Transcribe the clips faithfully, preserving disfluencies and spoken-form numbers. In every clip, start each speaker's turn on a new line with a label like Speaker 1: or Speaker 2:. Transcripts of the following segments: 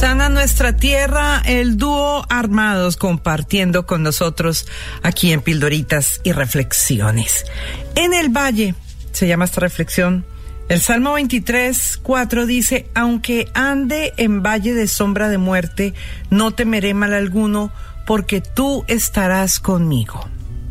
Speaker 1: Sana nuestra tierra, el dúo Armados compartiendo con nosotros aquí en Pildoritas y Reflexiones. En el Valle, se llama esta reflexión. El Salmo veintitrés, cuatro dice: aunque ande en valle de sombra de muerte, no temeré mal alguno, porque tú estarás conmigo.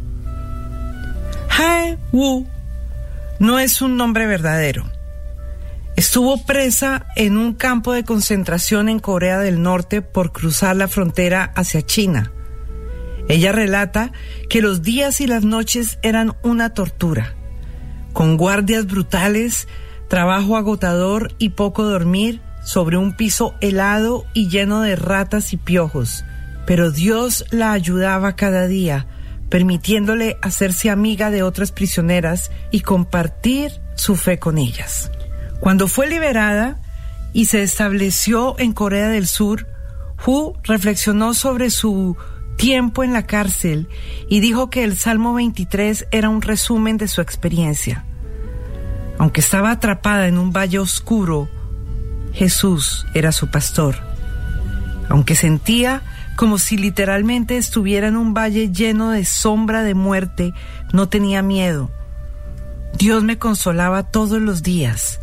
Speaker 1: Hae Woo no es un nombre verdadero. Estuvo presa en un campo de concentración en Corea del Norte por cruzar la frontera hacia China. Ella relata que los días y las noches eran una tortura, con guardias brutales, trabajo agotador y poco dormir sobre un piso helado y lleno de ratas y piojos. Pero Dios la ayudaba cada día, permitiéndole hacerse amiga de otras prisioneras y compartir su fe con ellas. Cuando fue liberada y se estableció en Corea del Sur, Hu reflexionó sobre su tiempo en la cárcel y dijo que el Salmo veintitrés era un resumen de su experiencia. Aunque estaba atrapada en un valle oscuro, Jesús era su pastor. Aunque sentía como si literalmente estuviera en un valle lleno de sombra de muerte, no tenía miedo. Dios me consolaba todos los días.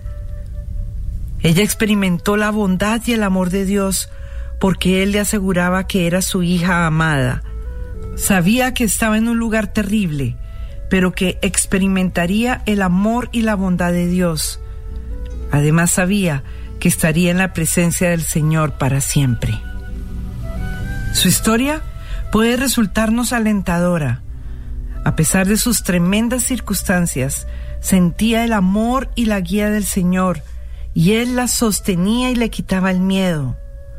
Speaker 1: Ella experimentó la bondad y el amor de Dios porque Él le aseguraba que era su hija amada. Sabía que estaba en un lugar terrible, pero que experimentaría el amor y la bondad de Dios. Además sabía que estaría en la presencia del Señor para siempre. Su historia puede resultarnos alentadora. A pesar de sus tremendas circunstancias, sentía el amor y la guía del Señor, y Él la sostenía y le quitaba el miedo.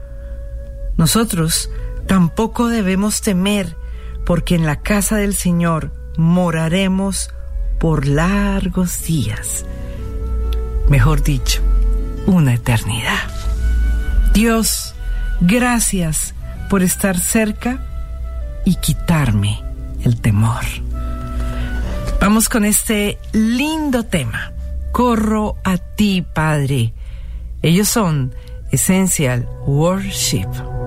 Speaker 1: Nosotros tampoco debemos temer, porque en la casa del Señor moraremos por largos días. Mejor dicho, una eternidad. Dios, gracias por estar cerca y quitarme el temor. Vamos con este lindo tema. Corro a ti, Padre. Ellos son Essential Worship.